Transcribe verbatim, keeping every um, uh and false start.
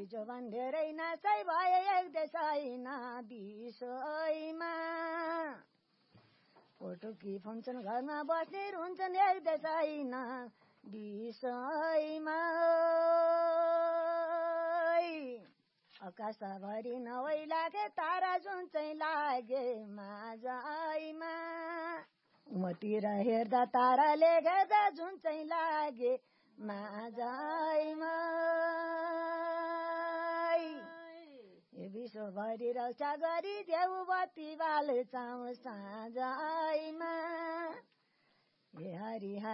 हिजोभन्दा धेरै नाचै भए एक देशैन विषयमा फोटोकी फुन्छन् घरमा बस्ने रुन्छन् एक देशैन विषयमा आकाशभरि नवै लागे तारा जुन चाहिँ लागे माझैमा उमतिर हेर्दा तारा लेखेदा जुन चाहिँ लागे माझैमा विश्वभरि रक्षा गरी देऊ बत्ती बाल्छौँ साँझैमा हे हरि